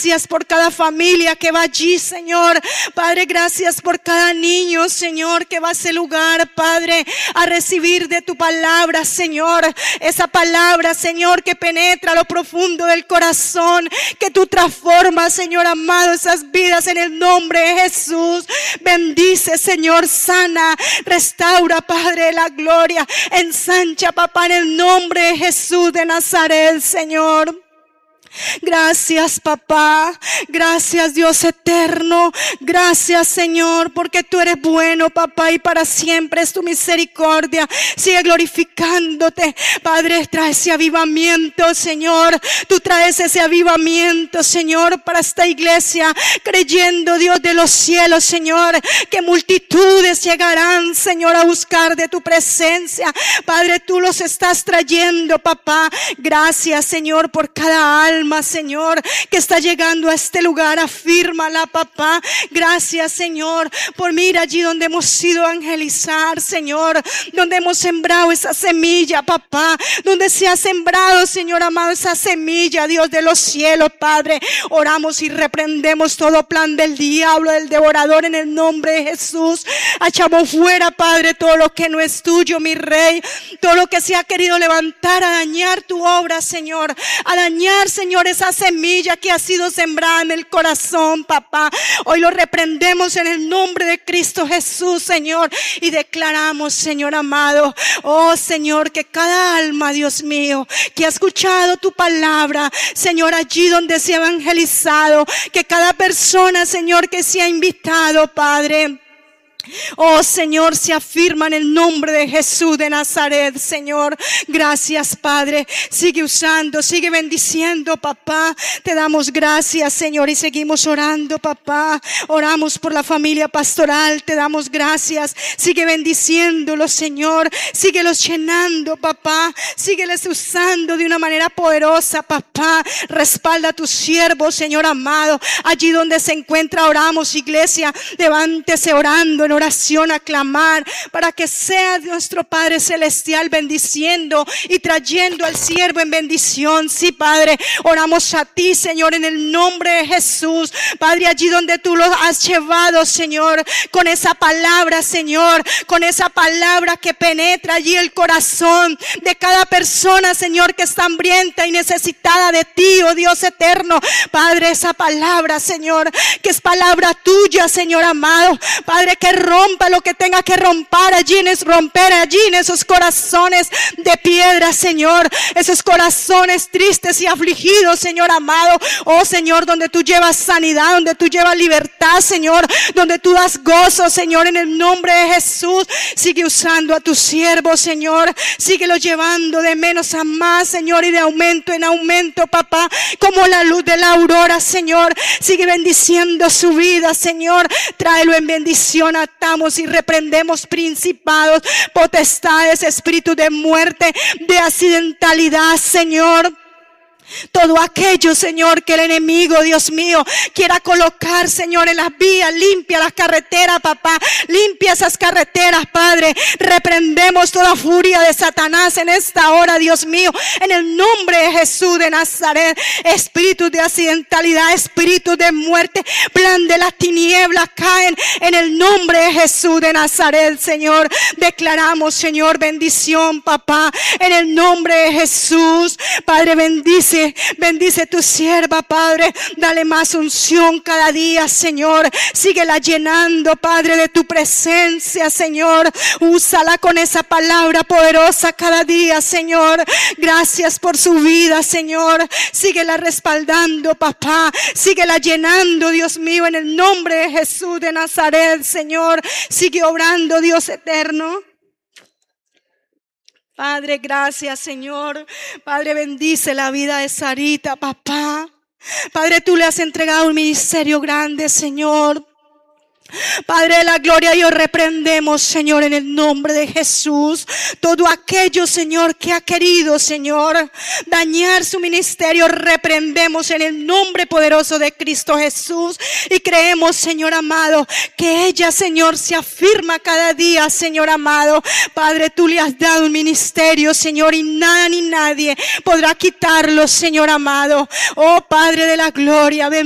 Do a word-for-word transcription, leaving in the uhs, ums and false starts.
gracias por cada familia que va allí, Señor. Padre, gracias por cada niño, Señor, que va a ese lugar, Padre, a recibir de tu palabra, Señor. Esa palabra, Señor, que penetra lo profundo del corazón, que tú transformas, Señor amado, esas vidas en el nombre de Jesús. Bendice, Señor, sana, restaura, Padre de la gloria, ensancha, papá, en el nombre de Jesús de Nazaret, Señor. Gracias, papá. Gracias, Dios eterno. Gracias, Señor, porque tú eres bueno, papá, y para siempre es tu misericordia. Sigue glorificándote, Padre. Trae ese avivamiento, Señor. Tú traes ese avivamiento, Señor, para esta iglesia, creyendo, Dios de los cielos, Señor, que multitudes llegarán, Señor, a buscar de tu presencia. Padre, tú los estás trayendo, papá. Gracias, Señor, por cada alma, Señor, que está llegando a este lugar. Afírmala, papá. Gracias, Señor, por mira allí donde hemos ido a evangelizar, Señor, donde hemos sembrado esa semilla, papá, donde se ha sembrado, Señor amado, esa semilla, Dios de los cielos, Padre. Oramos y reprendemos todo plan del diablo, del devorador, en el nombre de Jesús. Echamos fuera, Padre, todo lo que no es tuyo, mi Rey, todo lo que se ha querido levantar a dañar tu obra, Señor, a dañar, Señor, esa semilla que ha sido sembrada en el corazón, papá. Hoy lo reprendemos en el nombre de Cristo Jesús, Señor, y declaramos, Señor amado, oh Señor, que cada alma, Dios mío, que ha escuchado tu palabra, Señor, allí donde se ha evangelizado, que cada persona, Señor, que se ha invitado, Padre, oh Señor, se afirma en el nombre de Jesús de Nazaret, Señor. Gracias, Padre. Sigue usando, sigue bendiciendo, papá. Te damos gracias, Señor, y seguimos orando, papá. Oramos por la familia pastoral. Te damos gracias. Sigue bendiciéndolos, Señor. Síguelos llenando, papá. Sígueles usando de una manera poderosa, papá. Respalda a tus siervos, Señor amado. Allí donde se encuentra, oramos, iglesia. Levántese orando en oración, a clamar para que sea nuestro Padre Celestial bendiciendo y trayendo al siervo en bendición. Sí, Padre, oramos a ti, Señor, en el nombre de Jesús. Padre, allí donde tú lo has llevado, Señor, con esa palabra, Señor, con esa palabra que penetra allí el corazón de cada persona, Señor, que está hambrienta y necesitada de ti, oh Dios eterno. Padre, esa palabra, Señor, que es palabra tuya, Señor amado. Padre, que rompa lo que tenga que romper allí, en es romper allí en esos corazones de piedra, Señor, esos corazones tristes y afligidos, Señor amado. Oh Señor, donde tú llevas sanidad, donde tú llevas libertad, Señor, donde tú das gozo, Señor, en el nombre de Jesús. Sigue usando a tus siervos, Señor. Síguelo llevando de menos a más, Señor, y de aumento en aumento, papá, como la luz de la aurora, Señor. Sigue bendiciendo su vida, Señor. Tráelo en bendición. Atamos y reprendemos principados, potestades, espíritus de muerte, de accidentalidad, Señor. Todo aquello, Señor, que el enemigo, Dios mío, quiera colocar, Señor, en las vías, limpia las carreteras, papá, limpia esas carreteras, Padre. Reprendemos toda furia de Satanás en esta hora, Dios mío, en el nombre de Jesús de Nazaret. Espíritus de accidentalidad, espíritus de muerte, plan de las tinieblas caen en el nombre de Jesús de Nazaret, Señor. Declaramos, Señor, bendición, papá, en el nombre de Jesús. Padre, bendice. Bendice tu sierva, Padre. Dale más unción cada día, Señor. Síguela llenando, Padre, de tu presencia, Señor. Úsala con esa palabra poderosa cada día, Señor. Gracias por su vida, Señor. Síguela respaldando, papá. Síguela llenando, Dios mío, en el nombre de Jesús de Nazaret, Señor. Sigue obrando, Dios eterno. Padre, gracias, Señor. Padre, bendice la vida de Sarita, papá. Padre, tú le has entregado un ministerio grande, Señor. Padre de la gloria, yo reprendemos, Señor, en el nombre de Jesús, todo aquello, Señor, que ha querido, Señor, dañar su ministerio. Reprendemos en el nombre poderoso de Cristo Jesús y creemos, Señor amado, que ella, Señor, se afirma cada día, Señor amado. Padre, tú le has dado un ministerio, Señor, y nada ni nadie podrá quitarlo, Señor amado. Oh Padre de la gloria, ven.